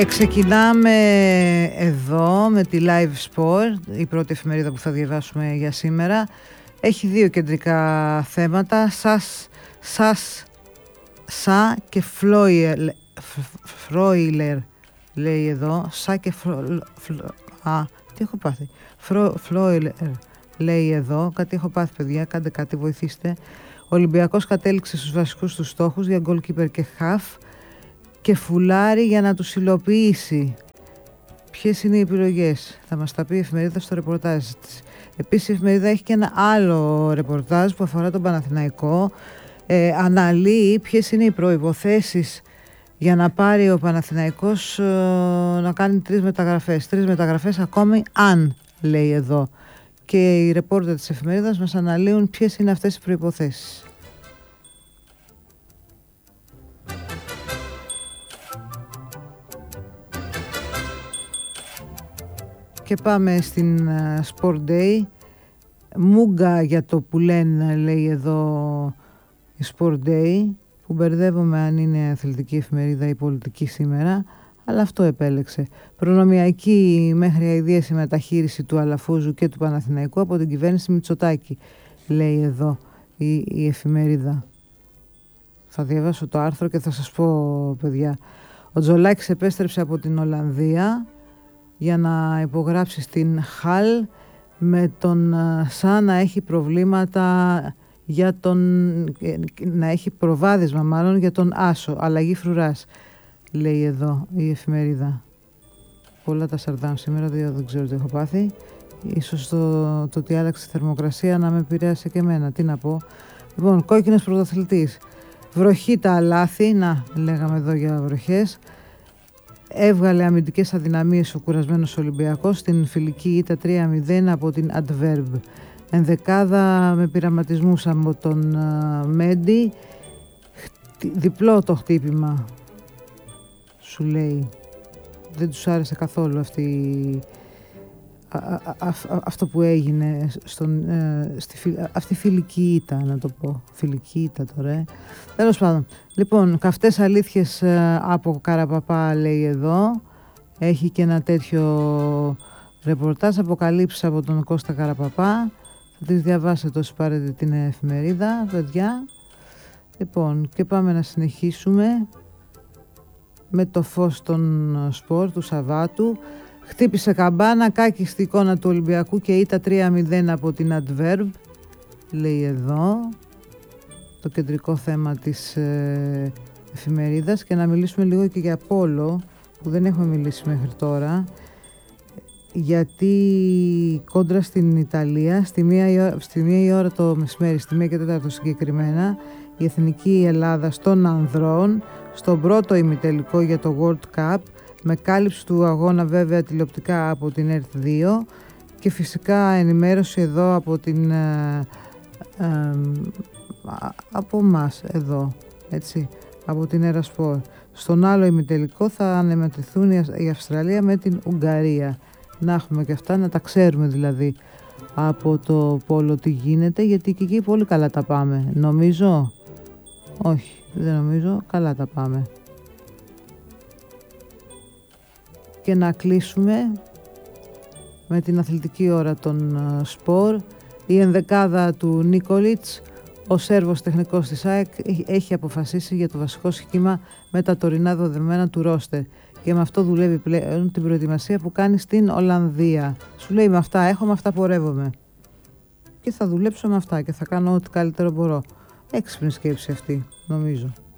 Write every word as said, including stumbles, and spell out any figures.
Ξεκινάμε εδώ με τη Live Sport, η πρώτη εφημερίδα που θα διαβάσουμε για σήμερα. Έχει δύο κεντρικά θέματα, σας, σας, σα και Φλόιλερ, Φρόιλερ λέει εδώ, σα και φρο, φλο, α, τι έχω πάθει, Φρο, Φλόιλερ λέει εδώ, κάτι έχω πάθει παιδιά, κάντε κάτι, βοηθήστε. Ο Ολυμπιακός κατέληξε στους βασικούς τους στόχους για goalkeeper και half και φουλάρει για να τους υλοποιήσει. Ποιες είναι οι επιλογές, θα μας τα πει η εφημερίδα στο ρεπορτάζ της. Επίσης η εφημερίδα έχει και ένα άλλο ρεπορτάζ που αφορά τον Παναθηναϊκό. Ε, αναλύει ποιες είναι οι προϋποθέσεις για να πάρει ο Παναθηναϊκός ε, να κάνει τρεις μεταγραφές. Τρεις μεταγραφές ακόμη αν, λέει εδώ. Και οι ρεπόρτερ της εφημερίδας μας αναλύουν ποιες είναι αυτές οι προϋποθέσεις. Και πάμε στην uh, Sport Day. Μούγκα για το που λένε, λέει εδώ η Sport Day, που μπερδεύομαι αν είναι αθλητική εφημερίδα ή πολιτική σήμερα, αλλά αυτό επέλεξε. Προνομιακή μέχρι αηδίας η μεταχείριση του Αλαφούζου και του Παναθηναϊκού από την κυβέρνηση Μητσοτάκη, λέει εδώ η, η εφημερίδα. Θα διαβάσω το άρθρο και θα σας πω, παιδιά. Ο Τζολάκης επέστρεψε από την Ολλανδία για να υπογράψει στην Χαλ, με τον Σαν να έχει προβλήματα για τον, να έχει προβάδισμα μάλλον για τον Άσο, αλλαγή φρουράς, λέει εδώ η εφημερίδα. Πολλά τα σαρδάμ σήμερα, δεν ξέρω τι έχω πάθει. Ίσως το, το ότι άλλαξε η θερμοκρασία να με επηρέασε και εμένα, τι να πω. Λοιπόν, κόκκινος πρωταθλητής. Βροχή τα λάθη, να λέγαμε εδώ για βροχές. Έβγαλε αμυντικές αδυναμίες ο κουρασμένος Ολυμπιακός στην φιλική ήττα τρία μηδέν από την Adverb. Ενδεκάδα με πειραματισμούς από τον uh, Μέντι. Διπλό το χτύπημα, σου λέει. Δεν τους άρεσε καθόλου αυτή, α, α, α, α, αυτό που έγινε στον, ε, στη, αυτή η φιλική ήττα, να το πω. Φιλική ήττα τώρα, ε. Τέλος πάντων. Λοιπόν, καυτές αλήθειες ε, από Καραπαπά, λέει εδώ. Έχει και ένα τέτοιο ρεπορτάζ, αποκαλύψεις από τον Κώστα Καραπαπά. Θα τις διαβάσετε όσοι πάρετε την εφημερίδα, παιδιά. Λοιπόν, και πάμε να συνεχίσουμε με το φως των σπορ του Σαββάτου. Χτύπησε καμπάνα, κάκιστη εικόνα του Ολυμπιακού και ήττα τρία μηδέν από την Adverb, λέει εδώ το κεντρικό θέμα της ε, εφημερίδας. Και να μιλήσουμε λίγο και για πόλο, που δεν έχουμε μιλήσει μέχρι τώρα, γιατί κόντρα στην Ιταλία στη μία, η ώρα, στη μία η ώρα το μεσημέρι, στη μία και τέταρτο συγκεκριμένα, η Εθνική Ελλάδα των ανδρών στον πρώτο ημιτελικό για το World Cup, με κάλυψη του αγώνα βέβαια τηλεοπτικά από την ΕΡΤ δύο και φυσικά ενημέρωση εδώ από την ε, ε, από μας εδώ, έτσι, από την Ερασπορ. Στον άλλο ημιτελικό θα αναμετρηθούν η Αυστραλία με την Ουγγαρία. Να έχουμε και αυτά, να τα ξέρουμε δηλαδή από το πόλο τι γίνεται, γιατί και εκεί πολύ καλά τα πάμε. Νομίζω, όχι, δεν νομίζω, καλά τα πάμε. Και να κλείσουμε με την αθλητική ώρα των uh, σπορ. Η ενδεκάδα του Νίκολιτς, ο Σέρβος τεχνικός της ΑΕΚ, έχει αποφασίσει για το βασικό σχήμα με τα τωρινά δεδομένα του ρόστερ και με αυτό δουλεύει πλέον την προετοιμασία που κάνει στην Ολλανδία. Σου λέει, με αυτά έχω, με αυτά πορεύομαι και θα δουλέψω με αυτά και θα κάνω ό,τι καλύτερο μπορώ. Έξυπνη σκέψη αυτή, νομίζω.